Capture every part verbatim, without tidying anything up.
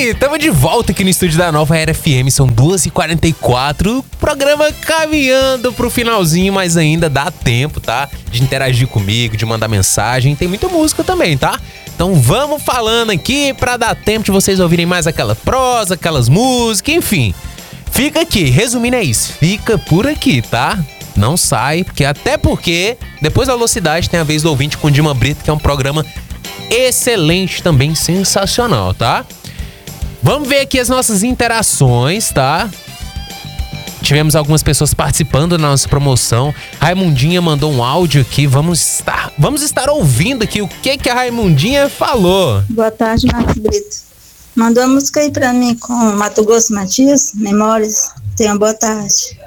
aí, estamos de volta aqui no estúdio da Nova Era F M, são duas e quarenta e quatro, programa caminhando pro finalzinho, mas ainda dá tempo, tá? De interagir comigo, de mandar mensagem, tem muita música também, tá? Então vamos falando aqui pra dar tempo de vocês ouvirem mais aquela prosa, aquelas músicas, enfim. Fica aqui, resumindo é isso, fica por aqui, tá? Não sai, porque até porque depois da Velocidade tem a vez do ouvinte com Dima Brito, que é um programa excelente também, sensacional, tá? Vamos ver aqui as nossas interações, tá? Tivemos algumas pessoas participando da nossa promoção. Raimundinha mandou um áudio aqui, vamos estar, vamos estar ouvindo aqui o que, que a Raimundinha falou. Boa tarde, Marcos Brito. Mandou uma música aí pra mim com Mato Grosso Matias, Memórias. Tenha uma boa tarde.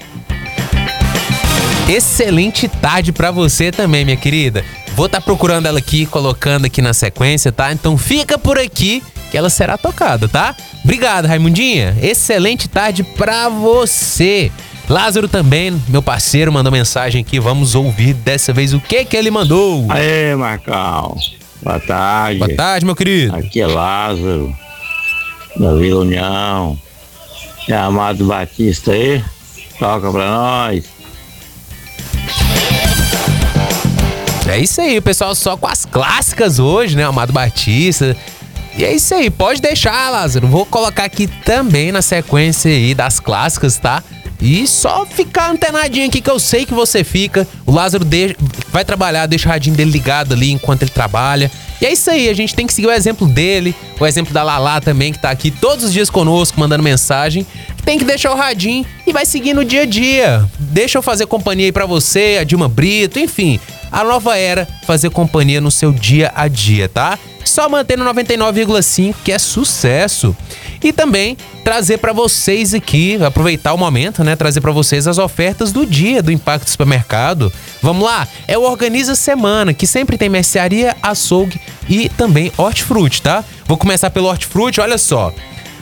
Excelente tarde pra você também, minha querida. Vou estar procurando ela aqui, colocando aqui na sequência, tá? Então fica por aqui que ela será tocada, tá? Obrigado, Raimundinha. Excelente tarde pra você. Lázaro também, meu parceiro, mandou mensagem aqui. Vamos ouvir dessa vez o que que ele mandou. Aê, Marcão. Boa tarde. Boa tarde, meu querido. Aqui é Lázaro, da Vila União. É Amado Batista aí. Toca pra nós. É isso aí, o pessoal só com as clássicas hoje, né? Amado Batista. E é isso aí, pode deixar, Lázaro. Vou colocar aqui também na sequência aí das clássicas, tá? E só ficar antenadinho aqui que eu sei que você fica. O Lázaro de... vai trabalhar, deixa o radinho dele ligado ali enquanto ele trabalha. E é isso aí, a gente tem que seguir o exemplo dele, o exemplo da Lala também, que tá aqui todos os dias conosco, mandando mensagem. Tem que deixar o radinho e vai seguir no dia a dia. Deixa eu fazer companhia aí pra você, a Dilma Brito, enfim. A Nova Era fazer companhia no seu dia a dia, tá? Só manter no noventa e nove vírgula cinco, que é sucesso. E também trazer pra vocês aqui, aproveitar o momento, né? Trazer pra vocês as ofertas do dia do Impacto Supermercado. Vamos lá? É o Organiza Semana, que sempre tem mercearia, açougue e também hortifruti, tá? Vou começar pelo hortifruti, olha só.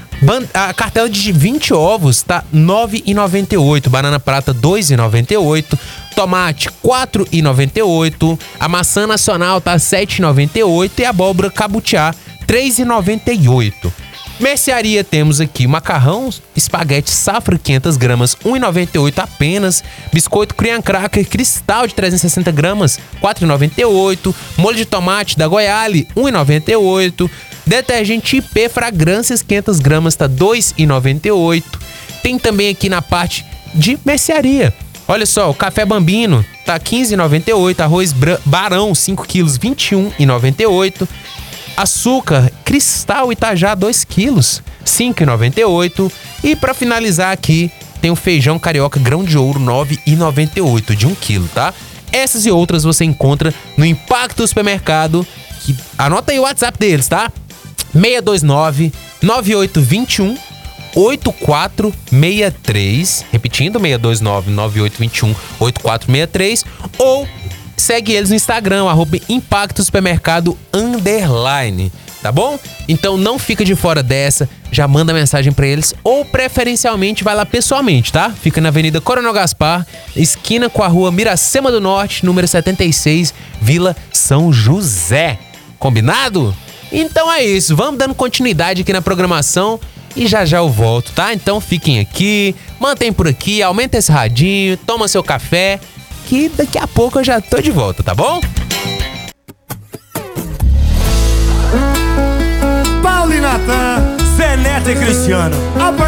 A cartela de vinte ovos tá nove reais e noventa e oito centavos, banana prata dois reais e noventa e oito centavos, tomate quatro reais e noventa e oito centavos, a maçã nacional tá sete reais e noventa e oito centavos e a abóbora cabutiá três reais e noventa e oito centavos. Mercearia temos aqui macarrão, espaguete safra quinhentas gramas, um real e noventa e oito centavos apenas. Biscoito Crian Cracker cristal de trezentas e sessenta gramas, quatro reais e noventa e oito centavos. Molho de tomate da Goiale, um real e noventa e oito centavos. Detergente I P Fragrâncias quinhentas gramas, tá dois reais e noventa e oito centavos. Tem também aqui na parte de mercearia. Olha só, o café Bambino tá quinze reais e noventa e oito centavos. Arroz Barão cinco quilos, vinte e um reais e noventa e oito centavos. Açúcar Cristal Itajá dois quilos, cinco reais e noventa e oito centavos. E para finalizar aqui, tem o feijão carioca grão de ouro, nove reais e noventa e oito centavos de um quilo, tá? Essas e outras você encontra no Impacto Supermercado. Que, anota aí o WhatsApp deles, tá? seis dois nove, nove oito dois um, oito quatro seis três. Repetindo, seis dois nove, nove oito dois um, oito quatro seis três. Ou segue eles no Instagram, arroba Impacto Supermercado Underline, tá bom? Então não fica de fora dessa, já manda mensagem pra eles ou preferencialmente vai lá pessoalmente, tá? Fica na Avenida Coronel Gaspar, esquina com a rua Miracema do Norte, número setenta e seis, Vila São José. Combinado? Então é isso, vamos dando continuidade aqui na programação e já já eu volto, tá? Então fiquem aqui, mantém por aqui, aumenta esse radinho, toma seu café, que daqui a pouco eu já tô de volta, tá bom? Paulo e Natan, Zé Neto e Cristiano.